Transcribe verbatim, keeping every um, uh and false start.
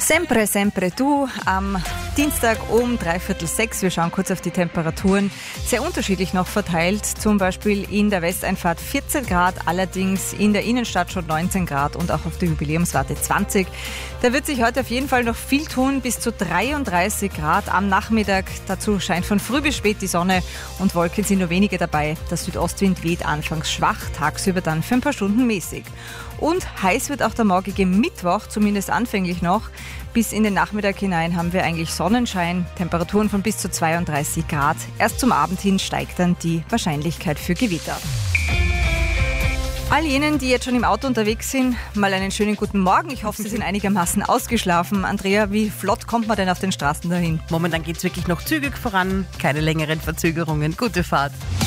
Sempre, sempre du am Dienstag um dreiviertel sechs. Wir schauen kurz auf die Temperaturen. Sehr unterschiedlich noch verteilt. Zum Beispiel in der Westeinfahrt vierzehn Grad, allerdings in der Innenstadt schon neunzehn Grad und auch auf der Jubiläumswarte zwanzig. Da wird sich heute auf jeden Fall noch viel tun, bis zu dreiunddreißig Grad am Nachmittag. Dazu scheint von früh bis spät die Sonne und Wolken sind nur wenige dabei. Der Südostwind weht anfangs schwach, tagsüber dann für ein paar Stunden mäßig. Und heiß wird auch der morgige Mittwoch, zumindest anfänglich noch. Bis in den Nachmittag hinein haben wir eigentlich Sonnenschein, Temperaturen von bis zu zweiunddreißig Grad. Erst zum Abend hin steigt dann die Wahrscheinlichkeit für Gewitter. All jenen, die jetzt schon im Auto unterwegs sind, mal einen schönen guten Morgen. Ich hoffe, Sie sind einigermaßen ausgeschlafen. Andrea, wie flott kommt man denn auf den Straßen dahin? Momentan geht es wirklich noch zügig voran, keine längeren Verzögerungen. Gute Fahrt.